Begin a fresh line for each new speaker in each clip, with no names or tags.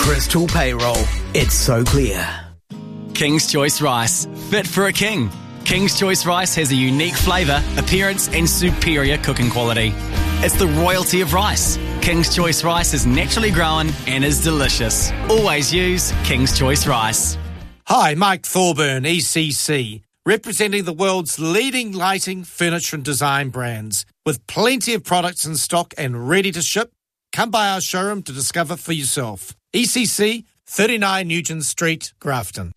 Crystal Payroll. It's so clear.
King's Choice Rice. Fit for a king. King's Choice Rice has a unique flavour, appearance and superior cooking quality. It's the royalty of rice. King's Choice Rice is naturally grown and is delicious. Always use King's Choice Rice.
Hi, Mike Thorburn, ECC, representing the world's leading lighting, furniture and design brands. With plenty of products in stock and ready to ship, come by our showroom to discover for yourself. ECC, 39 Nugent Street, Grafton.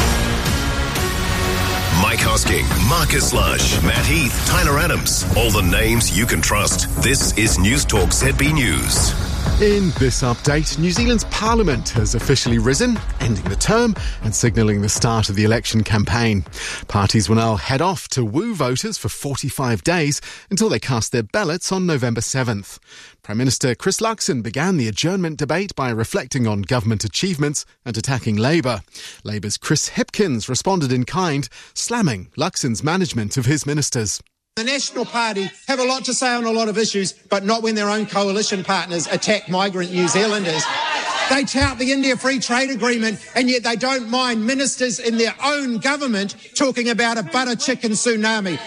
Mike Hosking, Marcus Lush, Matt Heath, Tyler Adams. All the names you can trust. This is News Talk ZB News.
In this update, New Zealand's Parliament has officially risen, ending the term and signalling the start of the election campaign. Parties will now head off to woo voters for 45 days until they cast their ballots on November 7th. Prime Minister Chris Luxon began the adjournment debate by reflecting on government achievements and attacking Labour. Labour's Chris Hipkins responded in kind, slamming Luxon's management of his ministers.
The National Party have a lot to say on a lot of issues, but not when their own coalition partners attack migrant New Zealanders. They tout the India Free Trade Agreement, and yet they don't mind ministers in their own government talking about a butter chicken tsunami.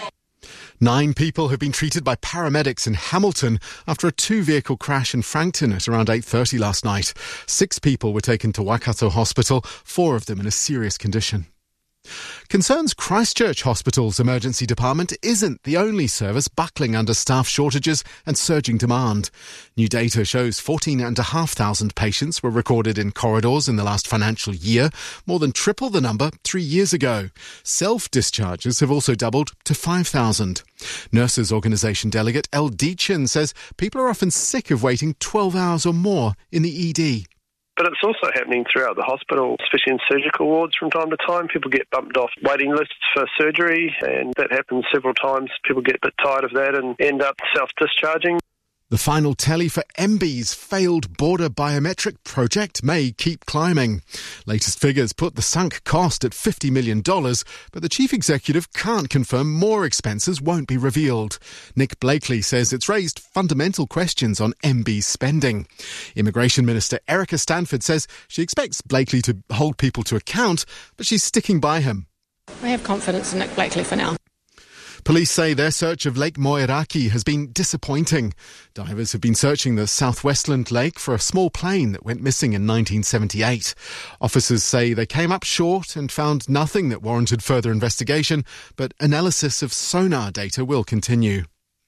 9 people have been treated by paramedics in Hamilton after a 2-vehicle crash in Frankton at around 8:30 last night. 6 people were taken to Waikato Hospital, 4 of them in a serious condition. Concerns Christchurch Hospital's emergency department isn't the only service buckling under staff shortages and surging demand. New data shows 14,500 patients were recorded in corridors in the last financial year, more than triple the number 3 years ago. Self-discharges have also doubled to 5,000. Nurses Organisation delegate Elle Deachin says people are often sick of waiting 12 hours or more in the ED.
But it's also happening throughout the hospital, especially in surgical wards from time to time. People get bumped off waiting lists for surgery, and that happens several times. People get a bit tired of that and end up self-discharging.
The final tally for MBIE's failed border biometric project may keep climbing. Latest figures put the sunk cost at $50 million, but the chief executive can't confirm more expenses won't be revealed. Nick Blakely says it's raised fundamental questions on MBIE's spending. Immigration Minister Erica Stanford says she expects Blakely to hold people to account, but she's sticking by him.
I have confidence in Nick Blakely for now.
Police say their search of Lake Moeraki has been disappointing. Divers have been searching the southwestland lake for a small plane that went missing in 1978. Officers say they came up short and found nothing that warranted further investigation, but analysis of sonar data will continue.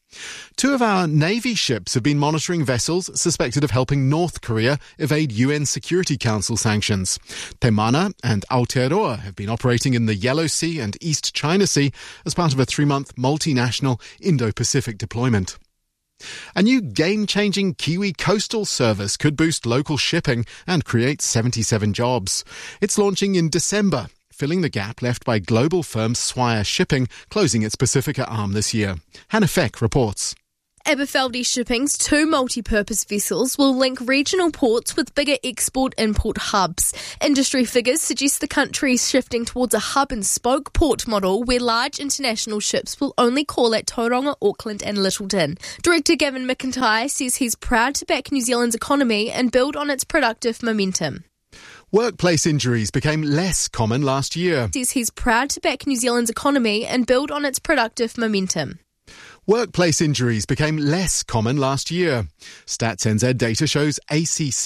2 of our Navy ships have been monitoring vessels suspected of helping North Korea evade UN Security Council sanctions. Te Mana and Aotearoa have been operating in the Yellow Sea and East China Sea as part of a 3-month multinational Indo-Pacific deployment. A new game-changing Kiwi coastal service could boost local shipping and create 77 jobs. It's launching in December, filling the gap left by global firm Swire Shipping, closing its Pacifica arm this year. Hannah Feck reports.
Aberfeldy Shipping's 2 multi-purpose vessels will link regional ports with bigger export-import hubs. Industry figures suggest the country is shifting towards a hub-and-spoke port model where large international ships will only call at Tauranga, Auckland and Littleton. Director Gavin McIntyre says he's proud to back New Zealand's economy and build on its productive momentum.
Workplace injuries became less common last year.
Says he's proud to back New Zealand's economy and build on its productive momentum.
Workplace injuries became less common last year. Stats NZ data shows ACC